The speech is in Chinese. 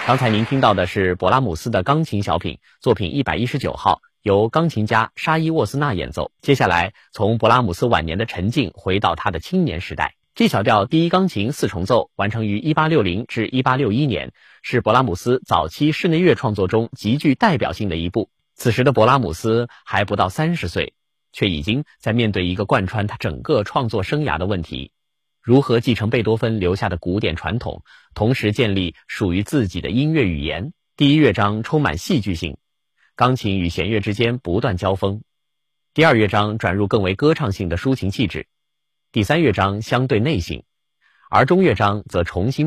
刚才您听到的是勃拉姆斯的钢琴小品作品119号，由钢琴家沙伊沃斯纳演奏。接下来从勃拉姆斯晚年的沉静回到他的青年时代。G 小调第一钢琴四重奏完成于1860至1861年，是勃拉姆斯早期室内乐创作中极具代表性的一部。此时的勃拉姆斯还不到30岁，却已经在面对一个贯穿他整个创作生涯的问题：如何继承贝多芬留下的古典传统，同时建立属于自己的音乐语言。第一乐章充满戏剧性，钢琴与弦乐之间不断交锋。第二乐章转入更为歌唱性的抒情气质。第三乐章相对内省，而中乐章则重新